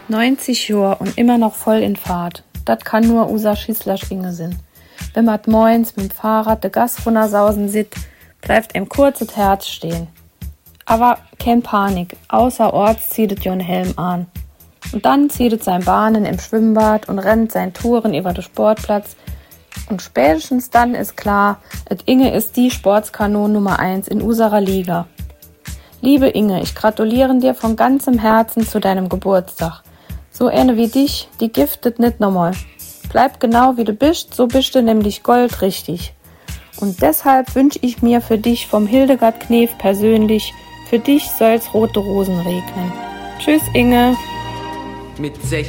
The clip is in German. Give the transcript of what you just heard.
90 Jahre und immer noch voll in Fahrt. Das kann nur unser Schisslasch Inge sein. Wenn mat moins mit dem Fahrrad de Gas runtersausen sieht, bleibt ihm kurzes Herz stehen. Aber kein Panik, außerorts zieht es Jon Helm an. Und dann zieht es sein Bahnen im Schwimmbad und rennt seinen Touren über den Sportplatz. Und spätestens dann ist klar, et Inge ist die Sportskanon Nummer 1 in unserer Liga. Liebe Inge, ich gratuliere dir von ganzem Herzen zu deinem Geburtstag. So eine wie dich, die giftet nicht nochmal. Bleib genau wie du bist, so bist du nämlich goldrichtig. Und deshalb wünsche ich mir für dich vom Hildegard Knef persönlich, für dich soll's rote Rosen regnen. Tschüss Inge. Mit